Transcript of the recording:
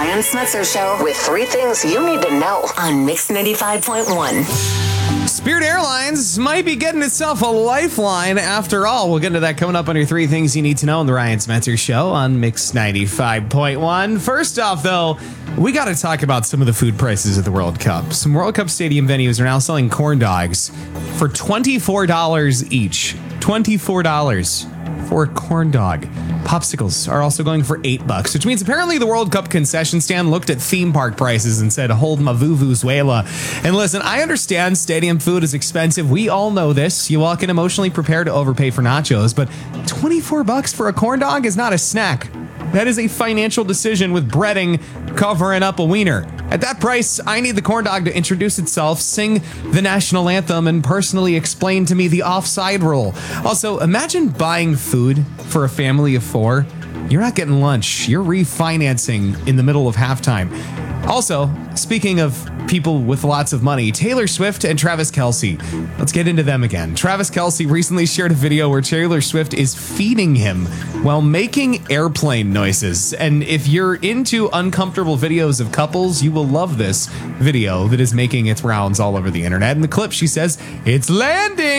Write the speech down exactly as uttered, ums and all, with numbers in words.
Ryan Smetzer Show with three things you need to know on Mix ninety-five point one. Spirit Airlines might be getting itself a lifeline after all. We'll get into that coming up on your three things you need to know on the Ryan Smetzer Show on Mix ninety-five point one. First off, though, we got to talk about some of the food prices at the World Cup. Some World Cup stadium venues are now selling corn dogs for twenty-four dollars each. twenty-four dollars for a corn dog. Popsicles are also going for eight bucks, which means apparently the World Cup concession stand looked at theme park prices and said, hold my vuvuzuela. And listen, I understand stadium food is expensive. We all know this. You all can emotionally prepare to overpay for nachos, but twenty-four bucks for a corn dog is not a snack. That is a financial decision with breading covering up a wiener. At that price, I need the corn dog to introduce itself, sing the national anthem, and personally explain to me the offside rule. Also, imagine buying food for a family of four. You're not getting lunch. You're refinancing in the middle of halftime. Also, speaking of people with lots of money, Taylor Swift and Travis Kelce. Let's get into them again. Travis Kelce recently shared a video where Taylor Swift is feeding him while making airplane noises. And if you're into uncomfortable videos of couples, you will love this video that is making its rounds all over the internet. In the clip, she says, "It's landing."